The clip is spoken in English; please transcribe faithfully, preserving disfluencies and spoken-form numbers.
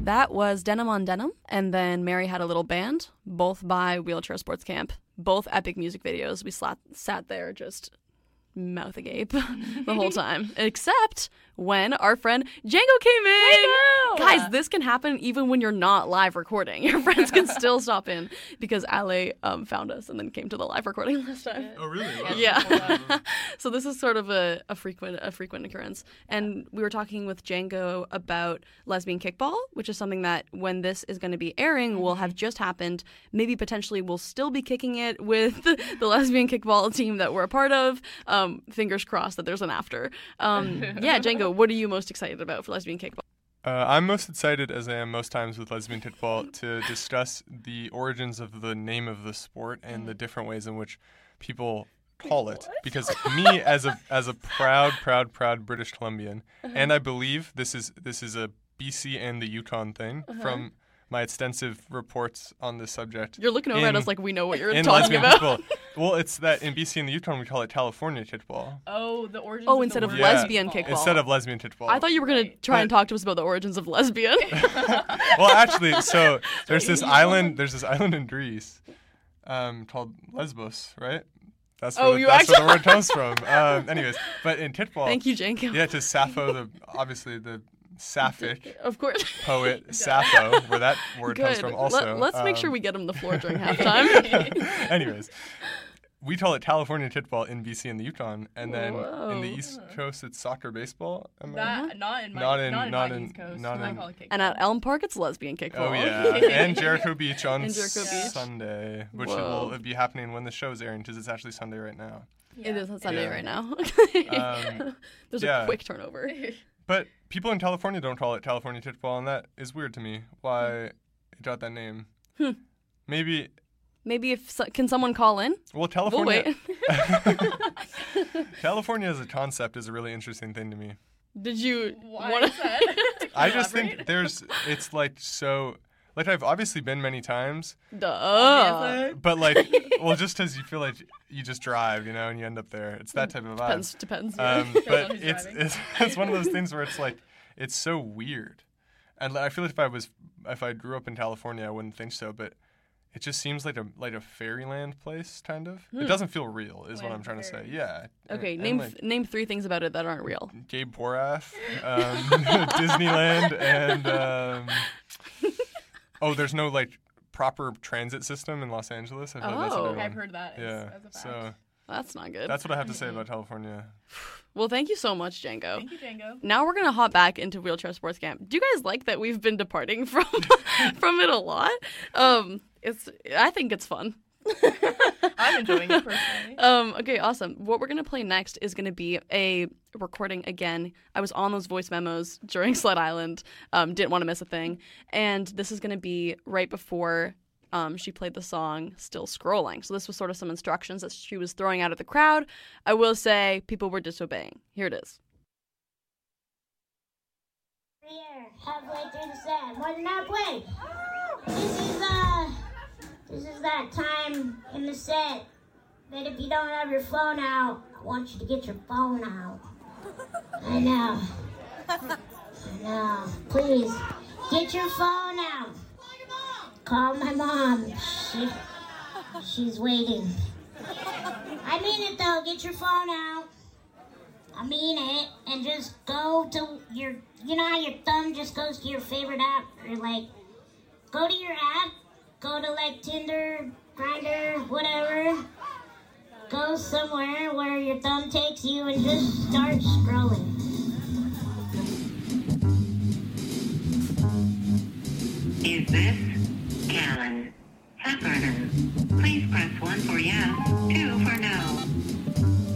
That was Denim on Denim, and then Mary Had a Little Band, both by Wheelchair Sports Camp. Both epic music videos. We slat- sat there just mouth agape the whole time, except when our friend Django came in. Django! Guys, this can happen even when you're not live recording. Your friends can still stop in because Ale um, found us and then came to the live recording last time. Oh, really? Wow. Yeah. So this is sort of a, a frequent a frequent occurrence. And we were talking with Django about lesbian kickball, which is something that when this is going to be airing will have just happened. Maybe potentially we'll still be kicking it with the lesbian kickball team that we're a part of. Um, fingers crossed that there's an after. Um, yeah, Django, what are you most excited about for lesbian kickball? Uh, I'm most excited, as I am most times with lesbian kickball, to discuss the origins of the name of the sport and the different ways in which people call it. Because me, as a as a proud, proud, proud British Columbian, uh-huh. and I believe this is this is a B C and the Yukon thing uh-huh. from my extensive reports on this subject. You're looking over in, at us like we know what you're in talking lesbian about. Kickball. Well, it's that in B C and the Yukon we call it California kickball. Oh, the origins. Oh, of instead the of word. lesbian Yeah, kickball. Instead of lesbian kickball. I thought you were going to try But, and talk to us about the origins of lesbian. Well, actually, so there's this island. There's this island in Greece, um, called Lesbos, right? That's where, Oh, the, you that's where the actually- word comes from. Um, anyways, but in kickball, Thank you, Django. yeah, to Sappho, the obviously the Sapphic Of course. poet Sappho, where that word comes Good. from also. Let, us make um, sure we get him the floor during halftime. Anyways, we call it California kickball in B C and the Yukon, and then in the Whoa. East Coast it's soccer baseball. Am I- That, not in my, Not in- not in, not my in- East Coast. not I in- call it kickball. And at Elm Park, it's lesbian kickball. Oh yeah, and Jericho Beach on And Jericho Beach. Sunday, which Whoa. will be happening when the show's airing because it's actually Sunday right now. It is on Sunday Yeah. right now. Um, There's yeah. a quick turnover. But people in California don't call it California kickball, and that is weird to me. Why it got that name? Hmm. Maybe. Maybe if so, can someone call in? Well, We'll California. wait. California as a concept is a really interesting thing to me. Did you Why want is that? Can I you just think elaborate? there's. It's like so. Like I've obviously been many times, Duh. but like, well, just because you feel like you just drive, you know, and you end up there. It's that type of vibe. Depends. Depends. Um, Depends on but who's it's, driving. it's it's one of those things where it's like it's so weird, and I feel like if I was if I grew up in California, I wouldn't think so. But it just seems like a like a fairyland place, kind of. Hmm. It doesn't feel real, is what Land I'm trying to say. fairies. Yeah. Okay. And, Name like, th- name three things about it that aren't real. Gabe Porath, um, Disneyland, and um, oh, there's no like proper transit system in Los Angeles. I feel like that's Oh. another I've one. heard that as, Yeah. as a fact. So That's not good. that's what I have to say about California. Well, thank you so much, Django. Thank you, Django. Now we're gonna hop back into Wheelchair Sports Camp. Do you guys like that we've been departing from from it a lot? Um, it's I think it's fun. I'm enjoying it personally. Um, okay, awesome. What we're gonna play next is gonna be a recording again. I was on those voice memos during Sled Island. Um, didn't want to miss a thing, and this is gonna be right before. Um, she played the song Still Scrolling. So this was sort of some instructions that she was throwing out at the crowd. I will say people were disobeying. Here it is. Here, halfway through the set, more than halfway. This is uh, this is that time in the set that if you don't have your phone out, I want you to get your phone out. I know. I know. Please, get your phone out. Call my mom. She, she's waiting. I mean it though. Get your phone out. I mean it. And just go to your, you know how your thumb just goes to your favorite app? Or like, go to your app. Go to like Tinder, Grindr, whatever. Go somewhere where your thumb takes you and just start scrolling. Is this Callan Heffernan? Please press one for yes, two for no.